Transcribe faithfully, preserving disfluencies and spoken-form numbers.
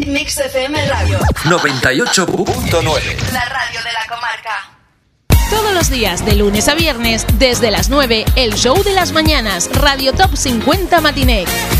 Mix F M Radio noventa y ocho punto nueve. La radio de la comarca. Todos los días, de lunes a viernes, desde las nueve, el show de las mañanas, Radio Top cincuenta Matiné.